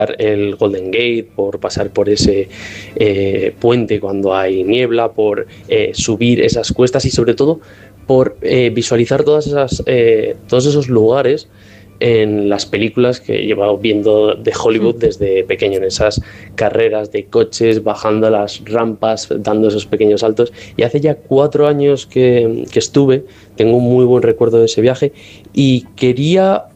el Golden Gate, por pasar por ese puente cuando hay niebla, por subir esas cuestas y sobre todo por visualizar todos esos lugares en las películas que he llevado viendo de Hollywood desde pequeño, en esas carreras de coches, bajando las rampas, dando esos pequeños saltos. Y hace ya 4 años que estuve, tengo un muy buen recuerdo de ese viaje y quería